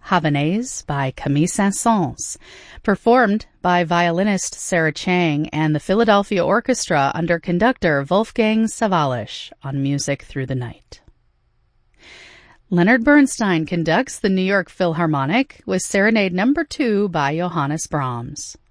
Havanaise by Camille Saint-Saëns, performed by violinist Sarah Chang and the Philadelphia Orchestra under conductor Wolfgang Sawallisch on Music Through the Night. Leonard Bernstein conducts the New York Philharmonic with Serenade No. 2 by Johannes Brahms.